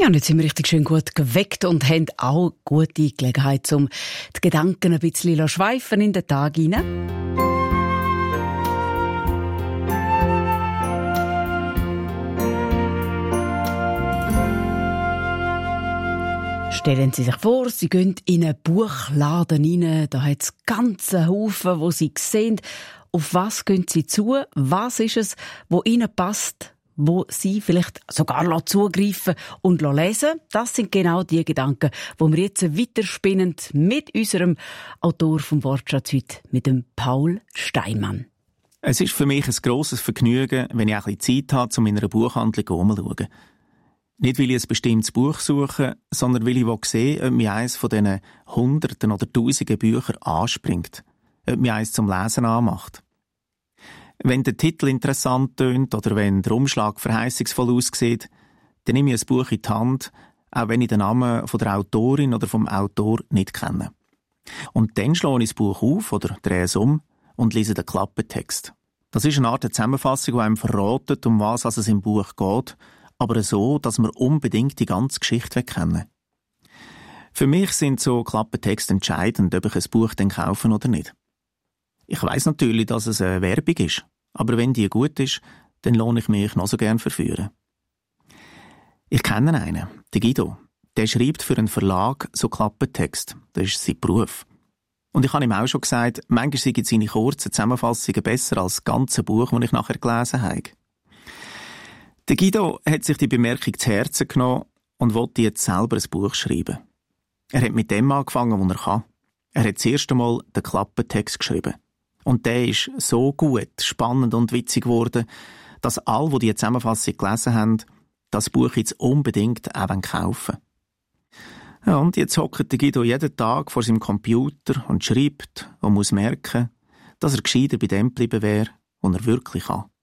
Ja, und jetzt sind wir richtig schön gut geweckt und haben auch gute Gelegenheit, um die Gedanken ein bisschen schweifen in den Tag hinein. Stellen Sie sich vor, Sie gehen in einen Buchladen rein, da hat es ganze Haufen, wo Sie sehen. Auf was gehen Sie zu? Was ist es, wo Ihnen passt, wo Sie vielleicht sogar zugreifen und lesen? Das sind genau die Gedanken, die wir jetzt weiterspinnen mit unserem Autor vom Wortschatz heute, mit dem Paul Steinmann. Es ist für mich ein grosses Vergnügen, wenn ich auch ein bisschen Zeit habe, um in einer Buchhandlung umzuschauen. Nicht, weil ich ein bestimmtes Buch suche, sondern weil ich sehe, ob mir eines von diesen Hunderten oder Tausenden Büchern anspringt. Ob mir eines zum Lesen anmacht. Wenn der Titel interessant tönt oder wenn der Umschlag verheißungsvoll aussieht, dann nehme ich ein Buch in die Hand, auch wenn ich den Namen von der Autorin oder vom Autor nicht kenne. Und dann schlage ich das Buch auf oder drehe es um und lese den Klappentext. Das ist eine Art Zusammenfassung, die einem verratet, um was es im Buch geht, aber so, dass wir unbedingt die ganze Geschichte kennen. Für mich sind so Klappentexte entscheidend, ob ich ein Buch dann kaufe oder nicht. Ich weiss natürlich, dass es eine Werbung ist, aber wenn die gut ist, dann lohne ich mich noch so gern verführen. Ich kenne einen, den Guido. Der schreibt für einen Verlag so Klappentext. Das ist sein Beruf. Und ich habe ihm auch schon gesagt, manchmal sind seine kurzen Zusammenfassungen besser als das ganze Buch, das ich nachher gelesen habe. Der Guido hat sich die Bemerkung zu Herzen genommen und wollte jetzt selber ein Buch schreiben. Er hat mit dem angefangen, was er kann. Er hat das erste Mal den Klappentext geschrieben. Und der ist so gut, spannend und witzig geworden, dass alle, die Zusammenfassung gelesen haben, das Buch jetzt unbedingt auch kaufen wollen. Ja, und jetzt hockt der Guido jeden Tag vor seinem Computer und schreibt und muss merken, dass er gescheiter bei dem geblieben wäre, was er wirklich kann.